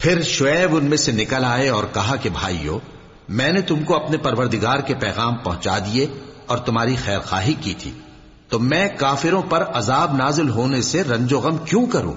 फिर शुएब उनमें से निकल आए और कहा कि भाइयों, मैंने तुमको अपने परवरदिगार के पैगाम पहुंचा दिए और तुम्हारी खैरखाही की थी, तो मैं काफिरों पर अजाब नाजिल होने से रंजो गम क्यों करूं?